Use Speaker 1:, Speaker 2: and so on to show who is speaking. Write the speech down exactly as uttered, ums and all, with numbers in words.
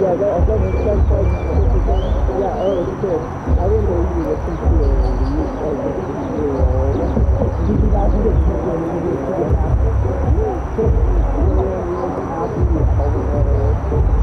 Speaker 1: Yeah, that, that makes sense. Like, yeah, oh shit. I didn't know you were considering the use of the computer. Did you not get